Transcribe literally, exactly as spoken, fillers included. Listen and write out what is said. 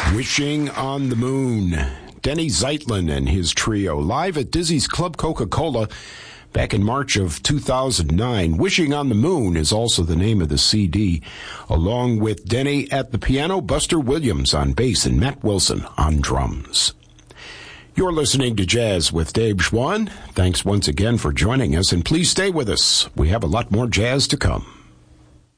Wishing on the Moon. Denny Zeitlin and his trio live at Dizzy's Club Coca-Cola back in March of two thousand nine. Wishing on the Moon is also the name of the C D, along with Denny at the piano, Buster Williams on bass, and Matt Wilson on drums. You're listening to Jazz with Dave Schwann. Thanks once again for joining us, and please stay with us. We have a lot more jazz to come.